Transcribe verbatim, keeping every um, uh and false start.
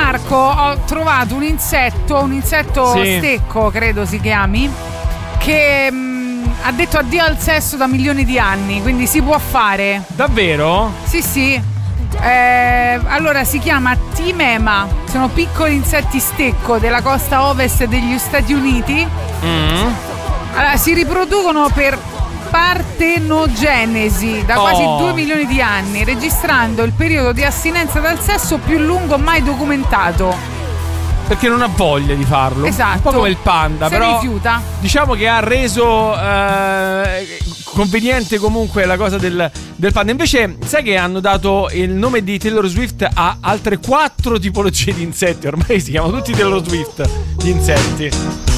Marco, ho trovato un insetto, un insetto sì. stecco, credo si chiami, che mh, ha detto addio al sesso da milioni di anni, quindi si può fare. Davvero? Sì, sì. Eh, allora si chiama Timema. Sono piccoli insetti stecco della costa ovest degli Stati Uniti. Mm. Allora, si riproducono per partenogenesi da quasi Oh. due milioni di anni, registrando il periodo di astinenza dal sesso più lungo mai documentato. Perché non ha voglia di farlo. Esatto. Un po' come il panda, Se però rifiuta. diciamo che ha reso eh, conveniente comunque la cosa del, del panda. Invece sai che hanno dato il nome di Taylor Swift a altre quattro tipologie di insetti. Ormai si chiamano tutti Taylor Swift gli insetti.